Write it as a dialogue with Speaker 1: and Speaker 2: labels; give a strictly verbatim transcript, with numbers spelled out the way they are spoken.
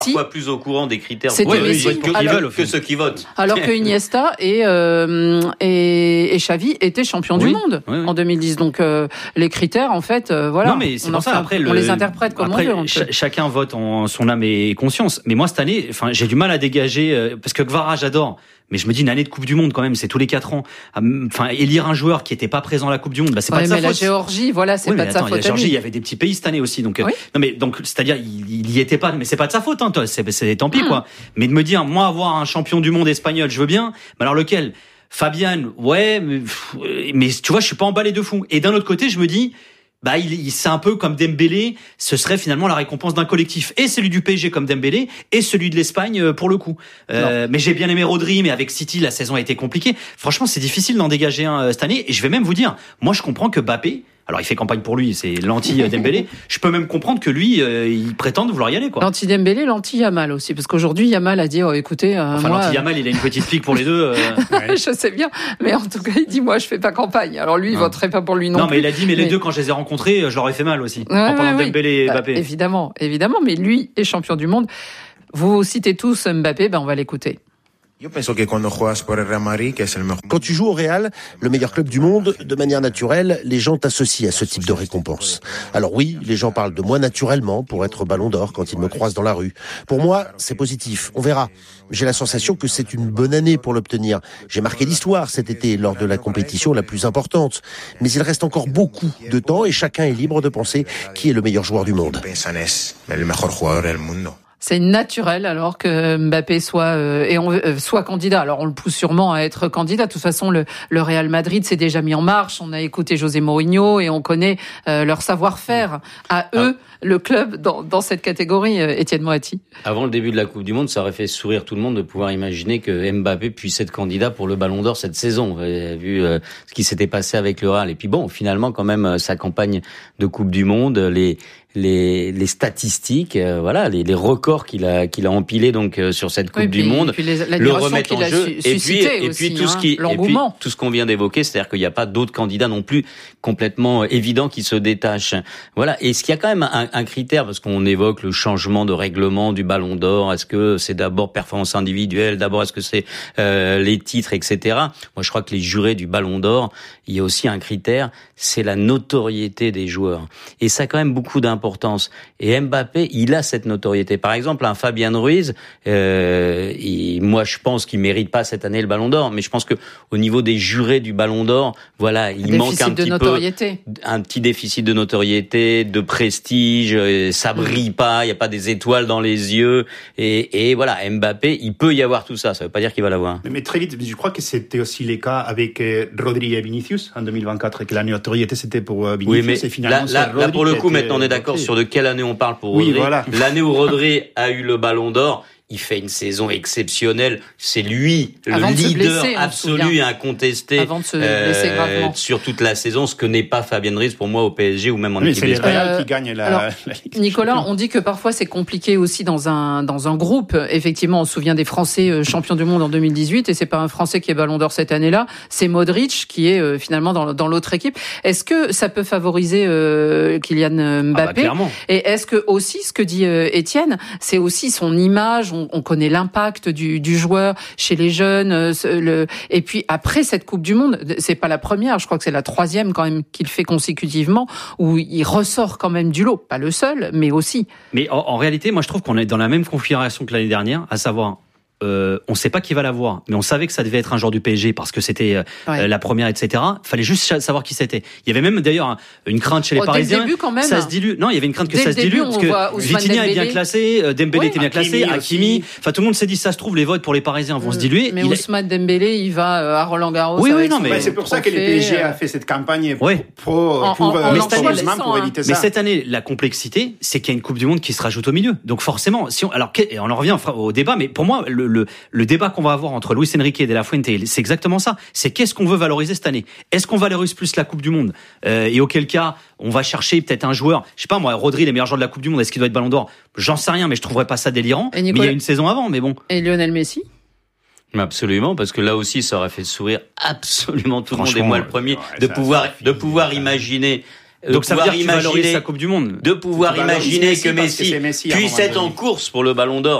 Speaker 1: parfois plus au courant des critères
Speaker 2: C'était
Speaker 1: de
Speaker 2: Messi,
Speaker 1: que,
Speaker 2: alors,
Speaker 1: veulent, que ceux qui votent.
Speaker 2: Alors que Iniesta et, euh, et, et Xavi étaient champions oui, du monde oui, oui. en deux mille dix. Donc euh, les critères, en fait, euh, voilà.
Speaker 3: Non, mais c'est
Speaker 2: on,
Speaker 3: pour ça,
Speaker 2: fait,
Speaker 3: après,
Speaker 2: on
Speaker 3: le,
Speaker 2: les interprète comme
Speaker 3: après,
Speaker 2: on veut.
Speaker 3: Ch- chacun vote en son âme et conscience. Mais moi, cette année, enfin, j'ai du mal à dégager, euh, parce que Kvara, j'adore. Mais je me dis, une année de Coupe du Monde, quand même, c'est tous les quatre ans. Enfin, élire un joueur qui était pas présent à la Coupe du Monde, bah, c'est
Speaker 2: ouais,
Speaker 3: pas de sa
Speaker 2: mais
Speaker 3: faute.
Speaker 2: La Géorgie, voilà, c'est
Speaker 3: oui,
Speaker 2: pas de
Speaker 3: attends,
Speaker 2: sa faute.
Speaker 3: La Géorgie, il y avait des petits pays cette année aussi, donc,
Speaker 2: oui.
Speaker 3: non, mais, donc, c'est-à-dire, il, il y était pas, mais c'est pas de sa faute, hein, toi, c'est, c'est tant pis, mmh. quoi. Mais de me dire, moi, avoir un champion du monde espagnol, je veux bien, mais alors lequel? Fabian, ouais, mais, mais tu vois, je suis pas emballé de fou. Et d'un autre côté, je me dis, bah, il, il, c'est un peu comme Dembélé, ce serait finalement la récompense d'un collectif. Et celui du P S G comme Dembélé, et celui de l'Espagne pour le coup. Euh, mais j'ai bien aimé Rodri, mais avec City, la saison a été compliquée. Franchement, c'est difficile d'en dégager un cette année. Et je vais même vous dire, moi, je comprends que Mbappé, alors il fait campagne pour lui, c'est l'anti-Dembélé. Je peux même comprendre que lui, euh, il prétende vouloir y aller, quoi.
Speaker 2: L'anti-Dembélé, l'anti-Yamal aussi, parce qu'aujourd'hui Yamal a dit, oh, écoutez, euh,
Speaker 3: enfin
Speaker 2: moi,
Speaker 3: l'anti-Yamal, il a une petite pique pour les deux. Euh...
Speaker 2: Ouais. Je sais bien, mais en tout cas, il dit, moi, je fais pas campagne. Alors lui, il
Speaker 3: non.
Speaker 2: voterait pas pour lui non,
Speaker 3: non
Speaker 2: plus.
Speaker 3: Non, mais il a dit, mais, mais les deux, quand je les ai rencontrés, je leur ai fait mal aussi.
Speaker 2: Ouais,
Speaker 3: en parlant
Speaker 2: ouais,
Speaker 3: de Dembélé
Speaker 2: oui.
Speaker 3: et Mbappé.
Speaker 2: Bah, évidemment, évidemment, mais lui est champion du monde. Vous citez tous Mbappé, ben on va l'écouter.
Speaker 4: Quand tu joues au Real, le meilleur club du monde, de manière naturelle, les gens t'associent à ce type de récompense. Alors oui, les gens parlent de moi naturellement pour être ballon d'or quand ils me croisent dans la rue. Pour moi, c'est positif, on verra. J'ai la sensation que c'est une bonne année pour l'obtenir. J'ai marqué l'histoire cet été lors de la compétition la plus importante. Mais il reste encore beaucoup de temps et chacun est libre de penser qui est le meilleur joueur du monde.
Speaker 2: C'est naturel alors que Mbappé soit euh, et on, euh, soit candidat. Alors on le pousse sûrement à être candidat. De toute façon, le, le Real Madrid s'est déjà mis en marche. On a écouté José Mourinho et on connaît euh, leur savoir-faire à eux, ah. le club dans, dans cette catégorie. Euh, Étienne Moati.
Speaker 1: Avant le début de la Coupe du Monde, ça aurait fait sourire tout le monde de pouvoir imaginer que Mbappé puisse être candidat pour le Ballon d'Or cette saison. Vous avez vu euh, ce qui s'était passé avec le Real. Et puis bon, finalement, quand même, sa campagne de Coupe du Monde, les les les statistiques, euh, voilà, les, les records qu'il a qu'il a empilés donc euh, sur cette Coupe
Speaker 2: oui, puis,
Speaker 1: du Monde,
Speaker 2: puis les,
Speaker 1: le remettre en jeu.
Speaker 2: Su-
Speaker 1: et puis et
Speaker 2: aussi,
Speaker 1: puis tout
Speaker 2: hein,
Speaker 1: ce qui et puis tout ce qu'on vient d'évoquer, c'est-à-dire qu'il n'y a pas d'autres candidats non plus complètement évidents qui se détachent. Voilà. Et est-ce qu'il y a quand même un, un critère, parce qu'on évoque le changement de règlement du Ballon d'Or, est-ce que c'est d'abord performance individuelle, d'abord est-ce que c'est euh, les titres, et cetera. Moi, je crois que les jurés du Ballon d'Or, il y a aussi un critère, c'est la notoriété des joueurs. Et ça a quand même beaucoup d'importance. Et Mbappé, il a cette notoriété. Par exemple, un Fabian Ruiz, euh, il, moi je pense qu'il mérite pas cette année le Ballon d'Or, mais je pense que au niveau des jurés du Ballon d'Or, voilà, il
Speaker 2: un
Speaker 1: manque un
Speaker 2: petit
Speaker 1: notoriété. peu, un petit déficit de notoriété, de prestige. Ça brille pas, il y a pas des étoiles dans les yeux. Et, et voilà, Mbappé, il peut y avoir tout ça. Ça veut pas dire qu'il va l'avoir.
Speaker 5: Mais, mais très vite, je crois que c'était aussi le cas avec euh, Rodri et Vinicius en deux mille vingt-quatre, et que la notoriété c'était pour euh, Vinicius.
Speaker 1: Oui, mais
Speaker 5: et finalement,
Speaker 1: là, là, là pour le coup, maintenant on est d'accord
Speaker 5: voté.
Speaker 1: Sur de quelle année on parle pour Rodri.
Speaker 5: Oui, voilà.
Speaker 1: L'année où Rodri a eu le Ballon d'Or, il fait une saison exceptionnelle. C'est lui le
Speaker 2: Avant
Speaker 1: leader
Speaker 2: blesser,
Speaker 1: absolu et incontesté
Speaker 2: Avant de se blesser
Speaker 1: euh,
Speaker 2: gravement.
Speaker 1: sur toute la saison, ce que n'est pas Fabien Ruiz pour moi au P S G ou même en
Speaker 5: oui,
Speaker 1: équipe
Speaker 5: c'est
Speaker 1: d'Espagne.
Speaker 5: les Real
Speaker 2: Euh,
Speaker 5: qui gagnent la,
Speaker 2: alors,
Speaker 5: la Ligue.
Speaker 2: Nicolas, on dit que parfois c'est compliqué aussi dans un dans un groupe. Effectivement, on se souvient des Français champions du monde en deux mille dix-huit et c'est pas un Français qui est Ballon d'Or cette année-là, c'est Modric qui est euh, finalement dans dans l'autre équipe. Est-ce que ça peut favoriser euh, Kylian Mbappé?
Speaker 3: Ah bah, clairement.
Speaker 2: Et est-ce que aussi ce que dit euh, Étienne, c'est aussi son image, on, on connaît l'impact Du, du joueur chez les jeunes, euh, le, et puis après cette Coupe du Monde, c'est pas la première, je crois que c'est la troisième quand même qu'il fait consécutivement, où il ressort quand même du lot, pas le seul, mais aussi.
Speaker 3: Mais en, en réalité, moi je trouve qu'on est dans la même configuration que l'année dernière, à savoir, euh, on sait pas qui va l'avoir, mais on savait que ça devait être un joueur du P S G parce que c'était euh, ouais. la première, et cetera. Fallait juste savoir qui c'était. Il y avait même d'ailleurs une crainte chez les
Speaker 2: oh,
Speaker 3: Parisiens.
Speaker 2: Dès le début, quand même.
Speaker 3: Ça se dilue. Non, il y avait une crainte que
Speaker 2: dès
Speaker 3: ça se
Speaker 2: début,
Speaker 3: dilue parce que Vitinha est bien classé, euh, Dembélé
Speaker 2: ouais.
Speaker 3: était bien classé, Hakimi. Enfin, tout le monde s'est dit ça se trouve les votes pour les Parisiens vont mmh. se diluer.
Speaker 2: Mais
Speaker 3: il
Speaker 2: Ousmane a... Dembélé, il va à Roland Garros.
Speaker 3: Oui, oui, non, mais
Speaker 5: ouais, c'est pour ça que le P S G a fait cette campagne
Speaker 3: ouais.
Speaker 5: pro
Speaker 2: en,
Speaker 5: pour
Speaker 2: en, en,
Speaker 5: heureusement pour éviter ça.
Speaker 3: Mais cette année, la complexité, c'est qu'il y a une Coupe du Monde qui se rajoute au milieu. Donc forcément, si on alors on en revient au débat, mais pour moi, le le, le débat qu'on va avoir entre Luis Enrique et De La Fuente, c'est exactement ça. C'est qu'est-ce qu'on veut valoriser cette année. Est-ce qu'on valorise plus la Coupe du Monde euh, et auquel cas, on va chercher peut-être un joueur, je sais pas moi, Rodri, les meilleurs joueurs de la Coupe du Monde, est-ce qu'il doit être Ballon d'Or? J'en sais rien, mais je trouverais pas ça délirant.
Speaker 2: Nicolas...
Speaker 3: Mais il y a une saison avant, mais bon.
Speaker 2: Et Lionel Messi?
Speaker 1: Absolument, parce que là aussi, ça aurait fait sourire absolument tout le monde, et moi le premier, ouais, de pouvoir, de pouvoir imaginer
Speaker 3: Donc ça veut dire qu'il
Speaker 1: imaginer
Speaker 3: valorise sa Coupe du Monde.
Speaker 1: de pouvoir
Speaker 5: Tu valorises
Speaker 1: imaginer
Speaker 5: Messi
Speaker 1: que
Speaker 5: parce que
Speaker 1: Messi,
Speaker 5: c'est Messi à un
Speaker 1: puisse
Speaker 5: moment
Speaker 1: être en
Speaker 5: donné.
Speaker 1: course pour le Ballon d'Or.